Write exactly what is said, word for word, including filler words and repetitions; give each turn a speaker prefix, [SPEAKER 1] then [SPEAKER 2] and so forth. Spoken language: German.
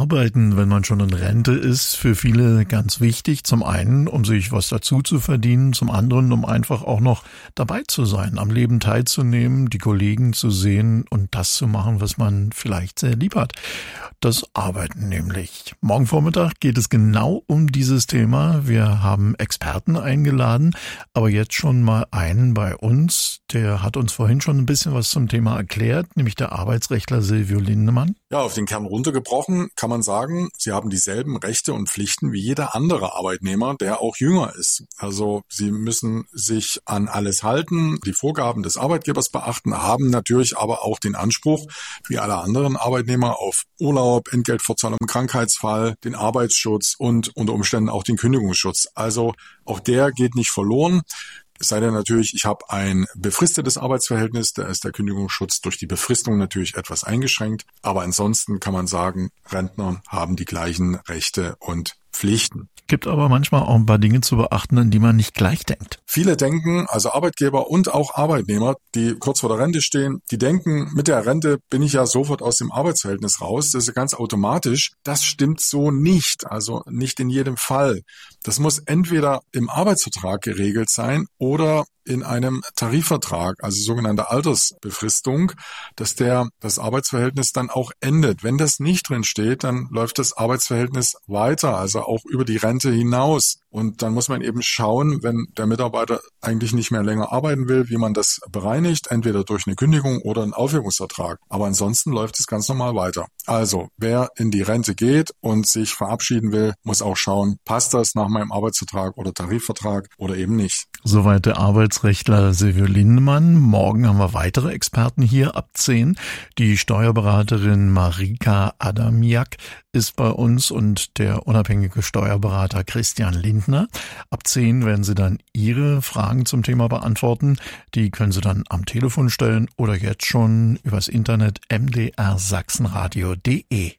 [SPEAKER 1] Arbeiten, wenn man schon in Rente ist, für viele ganz wichtig. Zum einen, um sich was dazu zu verdienen, zum anderen, um einfach auch noch dabei zu sein, am Leben teilzunehmen, die Kollegen zu sehen und das zu machen, was man vielleicht sehr lieb hat. Das Arbeiten nämlich. Morgen Vormittag geht es genau um dieses Thema. Wir haben Experten eingeladen, aber jetzt schon mal einen bei uns, der hat uns vorhin schon ein bisschen was zum Thema erklärt, nämlich der Arbeitsrechtler Silvio Lindemann.
[SPEAKER 2] Ja, auf den Kern runtergebrochen kann man sagen, Sie haben dieselben Rechte und Pflichten wie jeder andere Arbeitnehmer, der auch jünger ist. Also Sie müssen sich an alles halten, die Vorgaben des Arbeitgebers beachten, haben natürlich aber auch den Anspruch, wie alle anderen Arbeitnehmer, auf Urlaub, Entgeltfortzahlung im Krankheitsfall, den Arbeitsschutz und unter Umständen auch den Kündigungsschutz. Also auch der geht nicht verloren. Es sei denn natürlich, ich habe ein befristetes Arbeitsverhältnis, da ist der Kündigungsschutz durch die Befristung natürlich etwas eingeschränkt. Aber ansonsten kann man sagen, Rentner haben die gleichen Rechte und Pflichten.
[SPEAKER 1] Gibt aber manchmal auch ein paar Dinge zu beachten, an die man nicht gleich denkt.
[SPEAKER 2] Viele denken, also Arbeitgeber und auch Arbeitnehmer, die kurz vor der Rente stehen, die denken, mit der Rente bin ich ja sofort aus dem Arbeitsverhältnis raus. Das ist ja ganz automatisch. Das stimmt so nicht, also nicht in jedem Fall. Das muss entweder im Arbeitsvertrag geregelt sein oder in einem Tarifvertrag, also sogenannte Altersbefristung, dass der das Arbeitsverhältnis dann auch endet. Wenn das nicht drin steht, dann läuft das Arbeitsverhältnis weiter, also auch über die Rente hinaus. Und dann muss man eben schauen, wenn der Mitarbeiter eigentlich nicht mehr länger arbeiten will, wie man das bereinigt, entweder durch eine Kündigung oder einen Aufhebungsvertrag. Aber ansonsten läuft es ganz normal weiter. Also wer in die Rente geht und sich verabschieden will, muss auch schauen, passt das nach meinem Arbeitsvertrag oder Tarifvertrag oder eben nicht.
[SPEAKER 1] Soweit der Arbeitsrechtler Silvio Lindemann. Morgen haben wir weitere Experten hier ab zehn. Die Steuerberaterin Marika Adamiak ist bei uns und der unabhängige Steuerberater Christian Lindner. Ab zehn werden Sie dann Ihre Fragen zum Thema beantworten. Die können Sie dann am Telefon stellen oder jetzt schon übers Internet m d r sachsenradio punkt d e.